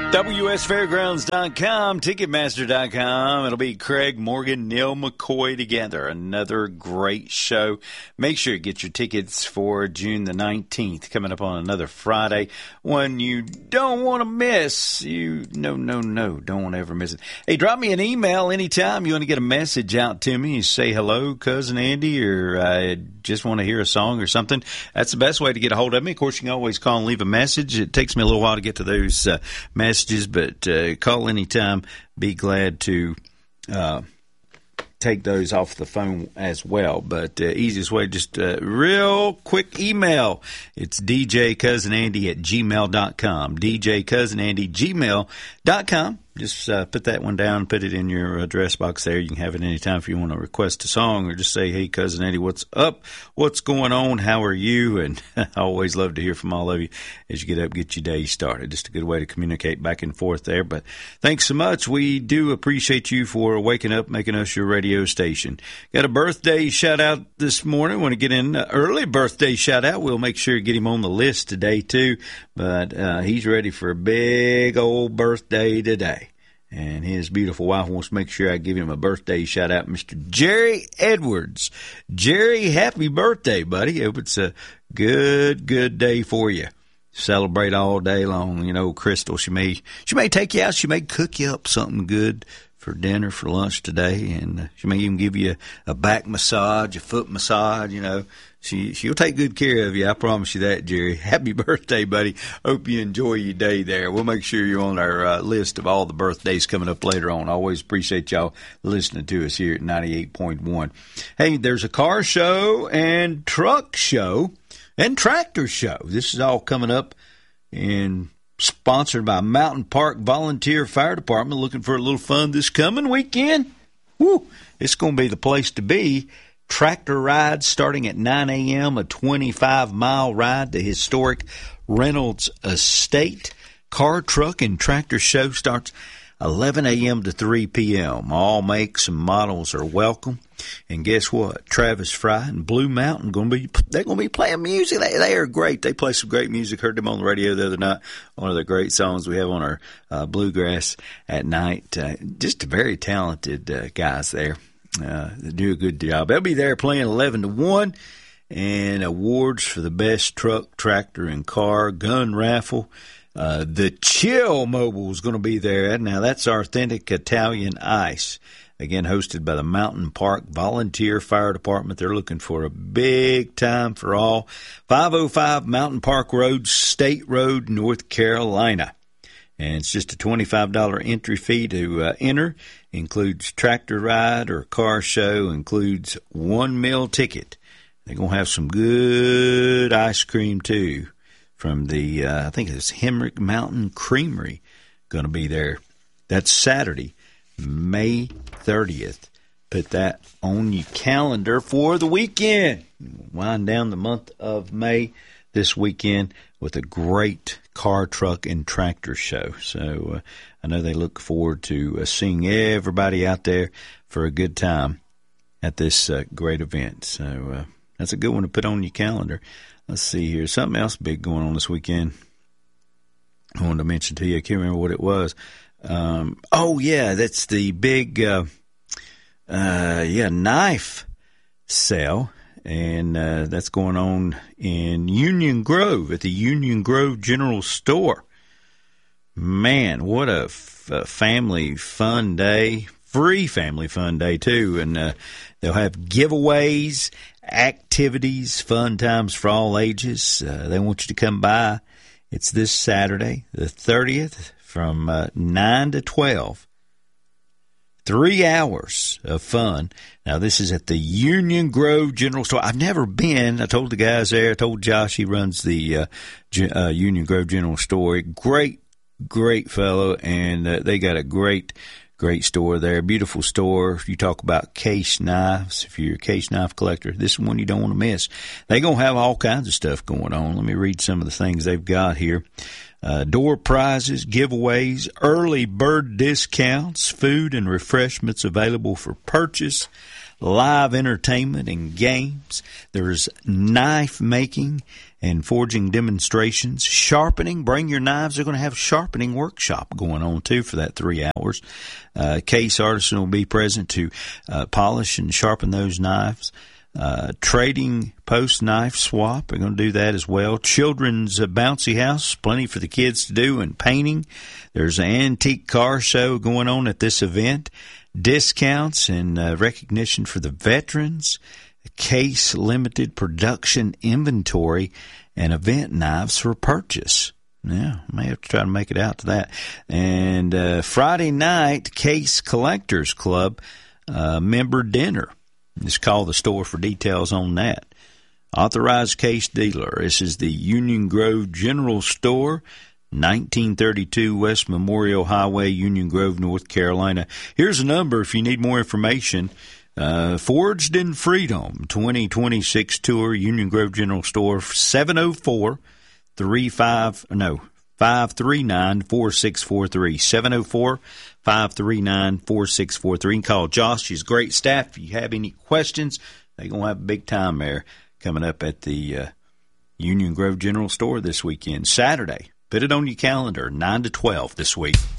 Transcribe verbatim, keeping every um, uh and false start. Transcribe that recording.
W S Fairgrounds dot com, Ticketmaster dot com. It'll be Craig Morgan, Neil McCoy together. Another great show. Make sure you get your tickets for June the nineteenth, coming up on another Friday, one you don't want to miss. You no, no, no, don't want to ever miss it. Hey, drop me an email anytime you want to get a message out to me. You say hello, Cousin Andy, or I uh, just want to hear a song or something. That's the best way to get a hold of me. Of course, you can always call and leave a message. It takes me a little while to get to those uh, messages, but uh, call anytime. Be glad to uh, take those off the phone as well. But uh, easiest way, just uh, real quick email. It's D J Cousin Andy at gmail dot com. D J Cousin Andy gmail dot com. Just uh, put that one down, put it in your address box there. You can have it anytime if you want to request a song or just say, hey, Cousin Eddie, what's up? What's going on? How are you? And I always love to hear from all of you as you get up, get your day started. Just a good way to communicate back and forth there. But thanks so much. We do appreciate you for waking up, making us your radio station. Got a birthday shout-out this morning. Want to get in an early birthday shout-out. We'll make sure to get him on the list today, too. But uh, he's ready for a big old birthday today. And his beautiful wife wants to make sure I give him a birthday shout-out, Mister Jerry Edwards. Jerry, happy birthday, buddy. Hope it's a good, good day for you. Celebrate all day long. You know, Crystal, she may she may take you out. She may cook you up something good for dinner, for lunch today. And she may even give you a, a back massage, a foot massage, you know. She, she'll take good care of you. I promise you that, Jerry. Happy birthday, buddy. Hope you enjoy your day there. We'll make sure you're on our uh, list of all the birthdays coming up later on. I always appreciate y'all listening to us here at ninety-eight point one. Hey, there's a car show and truck show and tractor show. This is all coming up and sponsored by Mountain Park Volunteer Fire Department. Looking for a little fun this coming weekend? Woo! It's going to be the place to be. Tractor rides starting at nine a.m., a twenty-five mile ride to historic Reynolds Estate. Car, truck, and tractor show starts eleven a.m. to three p.m. All makes and models are welcome. And guess what? Travis Fry and Blue Mountain going to be they're going to be playing music. They, they are great. They play some great music. Heard them on the radio the other night. One of the great songs we have on our uh, bluegrass at night. Uh, just very talented uh, guys there. Uh, they do a good job. They'll be there playing eleven to one, and awards for the best truck, tractor, and car, gun raffle. Uh, the Chill Mobile is going to be there. Now, that's authentic Italian ice. Again, hosted by the Mountain Park Volunteer Fire Department. They're looking for a big time for all. five oh five Mountain Park Road, State Road, North Carolina. And it's just a twenty-five dollars entry fee to uh, enter. Includes tractor ride or car show. Includes one meal ticket. They're going to have some good ice cream, too, from the, uh, I think it's Hemrick Mountain Creamery going to be there. That's Saturday, May thirtieth. Put that on your calendar for the weekend. Wind down the month of May this weekend with a great car, truck, and tractor show. So uh, I know they look forward to uh, seeing everybody out there for a good time at this uh, great event. So uh, that's a good one to put on your calendar. Let's see here. Something else big going on this weekend I wanted to mention to you. I can't remember what it was. Um, oh, yeah, that's the big, uh, uh, yeah, knife sale. And uh, that's going on in Union Grove at the Union Grove General Store. Man, what a, f- a family fun day. Free family fun day, too. And uh, they'll have giveaways, activities, fun times for all ages. Uh, they want you to come by. It's this Saturday, the thirtieth, from uh, nine to twelve. Three hours of fun. Now, this is at the Union Grove General Store. I've never been. I told the guys there. I told Josh, he runs the uh, uh, Union Grove General Store. Great, great fellow, and uh, they got a great, great store there. Beautiful store. You talk about case knives. If you're a case knife collector, this is one you don't want to miss. They're going to have all kinds of stuff going on. Let me read some of the things they've got here. Uh, door prizes, giveaways, early bird discounts, food and refreshments available for purchase, live entertainment and games. There's knife making and forging demonstrations, sharpening. Bring your knives. They're going to have a sharpening workshop going on, too, for that three hours. Uh, Case Artisan will be present to uh, polish and sharpen those knives. Uh, trading post knife swap. We're going to do that as well. Children's uh, bouncy house, plenty for the kids to do, and painting. There's an antique car show going on at this event. Discounts and uh, recognition for the veterans. Case limited production inventory and event knives for purchase. Yeah, I may have to try to make it out to that. And uh, Friday night, Case Collectors Club uh, member dinner. Just call the store for details on that. Authorized Case dealer. This is the Union Grove General Store, nineteen thirty-two West Memorial Highway, Union Grove, North Carolina. Here's a number if you need more information. Uh, Forged in Freedom twenty twenty-six tour, Union Grove General Store, seven oh four, three five, no, five three nine, four six four three, seven oh four, five three nine, four six four three. And call Josh. She's great staff. If you have any questions, they're going to have a big time there coming up at the uh, Union Grove General Store this weekend. Saturday. Put it on your calendar, nine to twelve this week.